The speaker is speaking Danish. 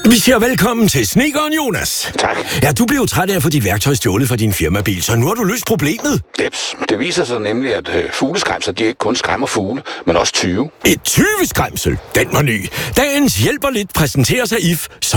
Vi siger velkommen til Snedkeren Jonas. Tak. Ja, du blev træt af at få dit værktøj stjålet fra din firmabil, så nu har du løst problemet. Jeps. Det viser sig nemlig, at fugleskræmser, de ikke kun skræmmer fugle, men også tyve. Et tyveskræmsel, den var ny. Dagens hjælper lidt præsenterer sig IF